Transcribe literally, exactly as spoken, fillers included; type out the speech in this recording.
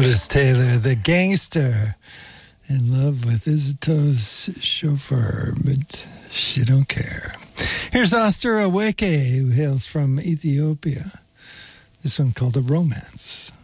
Elvis Taylor, the gangster, in love with Izito's chauffeur, but she don't care. Here's Aster Aweke, who hails from Ethiopia. This one called A Romance.